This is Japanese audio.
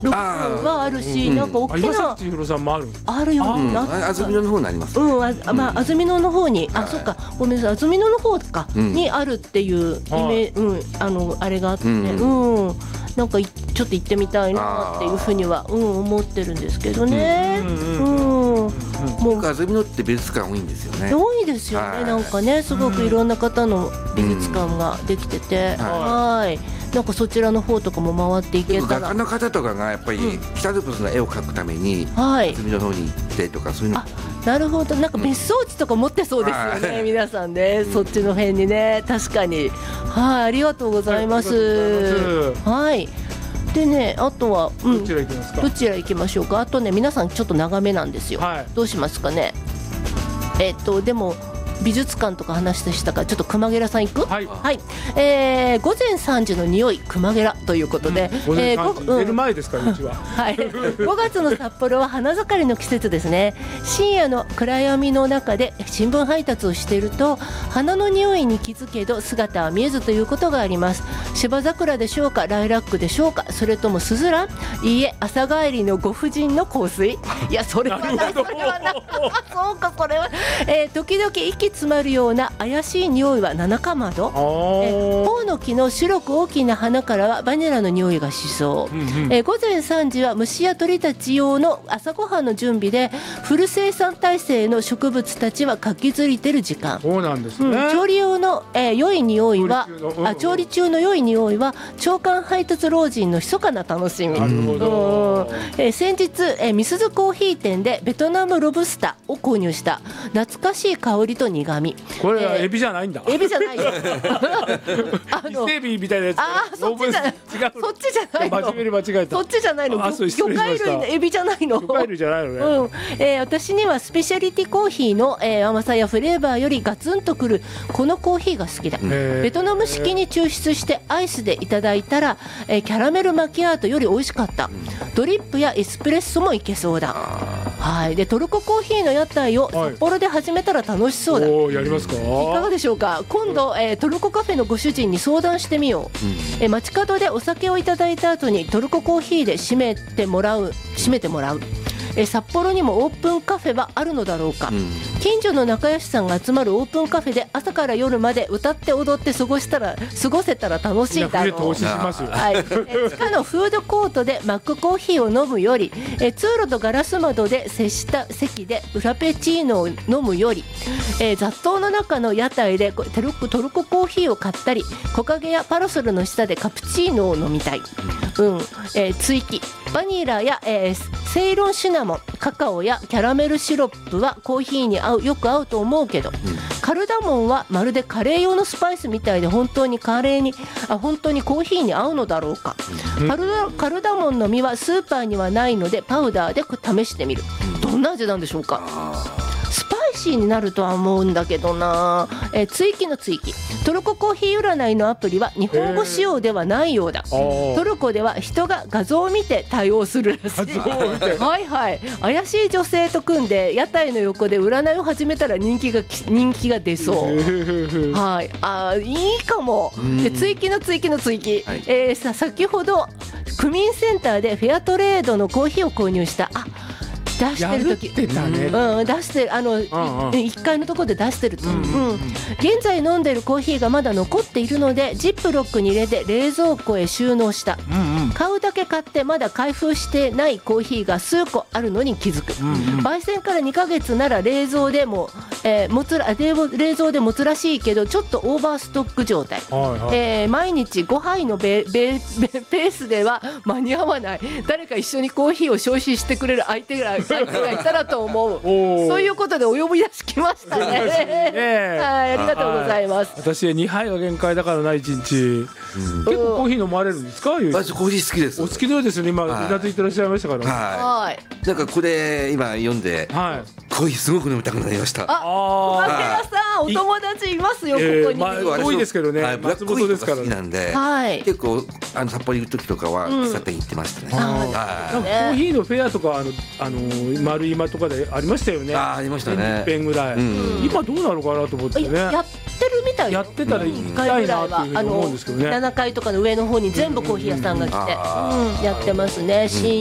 ロックはあるし、なんか大き岩な崎千尋さんもある。 あるようになった安曇野の方になります。 まあ安曇野の方に、そっか、ごめんなさい、安曇野の方か、にあるっていうあれがあって、なんかちょっと行ってみたいなっていうふうには思ってるんですけどね。 もう安曇野って美術館多いんですよね。 多いですよね。なんかね、すごくいろんな方の美術館ができてて、なんかそちらの方とかも回っていけたら。 画家の方とかがやっぱり北アルプスの絵を描くために安曇野の方に行ってとかそういうの。 なるほど、なんか別荘地とか持ってそうですよね、皆さんね、そっちの辺にね、確かに。ありがとうございます。でね、あとは、 どちら行きますか？ どちら行きましょうか。あとね、皆さんちょっと長めなんですよ。どうしますかね。でも美術館とか話でしたから、ちょっと熊ゲラさん行く？はい。午前3時の匂い熊ゲラということで、 午前3時寝る前ですからうちは。 5月の札幌は花盛りの季節ですね。深夜の暗闇の中で新聞配達をしていると、花の匂いに気づけど姿は見えずということがあります。芝桜でしょうか、ライラックでしょうか、それともスズラン？いいえ、朝帰りのご婦人の香水。いや、それはない、それはない。そうか、それは。時々息詰まるような怪しい匂いは七かまど。ホウノキの白く大きな花からはバニラの匂いがしそう。午前3時は虫や鳥たち用の朝ごはんの準備で、フル生産体制の植物たちは活気づいてる時間。 そうなんですね。 調理用の、良い匂いは調理中の良い匂いは朝刊配達老人の密かな楽しみ。 なるほど。 先日、みすずコーヒー店でベトナムロブスターを購入した。懐かしい香りと苦み。 これはエビじゃないんだ。 エビじゃないよ。 伊勢エビみたいなやつ。 そっちじゃない。そっちじゃないの。 真面目に間違えた。 そっちじゃないの。魚介類のエビじゃないの。 魚介類じゃないのね。私にはスペシャリティコーヒーの、甘さやフレーバーよりガツンとくるこのコーヒーが好きだ。ベトナム式に抽出してアイスでいただいたら、キャラメルマキアートより美味しかった。ドリップやエスプレッソもいけそうだ。でトルココーヒーの屋台を札幌で始めたら楽しそうだ。 やりますか？ いかがでしょうか。今度、トルコカフェのご主人に相談してみよう。街角でお酒をいただいた後にトルココーヒーで締めてもらう。札幌にもオープンカフェはあるのだろうか。近所の仲良しさんが集まるオープンカフェで朝から夜まで歌って踊って過ごせたら楽しいだろう。地下のフードコートでマックコーヒーを飲むより、通路とガラス窓で接した席でフラペチーノを飲むより、雑踏の中の屋台でトルココーヒーを買ったり、木陰やパラソルの下でカプチーノを飲みたい。追記バニラや、セイロンシナモン、カカオやキャラメルシロップはコーヒーによく合うと思うけど、カルダモンはまるでカレー用のスパイスみたいで本当にコーヒーに合うのだろうか。カルダモンの実はスーパーにはないのでパウダーで試してみる。どんな味なんでしょうか。スパイシーになるとは思うんだけどな。追記の追記、トルココーヒー占いのアプリは日本語仕様ではないようだ。トルコでは人が画像を見て対応するらしい。怪しい女性と組んで屋台の横で占いを始めたら人気が出そう。いいかも。追記の追記の追記、先ほど区民センターでフェアトレードのコーヒーを購入した。出してる時出してる1階のところで出してると、現在飲んでるコーヒーがまだ残っているのでジップロックに入れて冷蔵庫へ収納した。買うだけ買ってまだ開封してないコーヒーが数個あるのに気づく。焙煎から2ヶ月なら冷蔵で持つらしいけどちょっとオーバーストック状態。毎日5杯のペースでは間に合わない。誰か一緒にコーヒーを消費してくれる相手がいたらと思う。そういうことでお呼び出し来ましたね。ありがとうございます。 私2杯が限界だからな、1日。結構コーヒー飲まれるんですか？ 私コーヒー好きです。 お好きのようですよね。今うなずいてらっしゃいましたから。 なんかこれ今読んでコーヒーすごく飲みたくなりました。 熊寺さんお友達いますよ、ここに。 多いですけどね。 ブラックコーヒーとか好きなんで、結構札幌行く時とかは喫茶店行ってましたね。 コーヒーのフェアとか丸今とかでありましたよね。 ありましたね。 1遍ぐらい。今どうなのかなと思ってね。 やっってるみたい。 やってたら行きたいなっていうふうに思うんですけどね。 7階とかの上の方に全部コーヒー屋さんが来て、やってますね。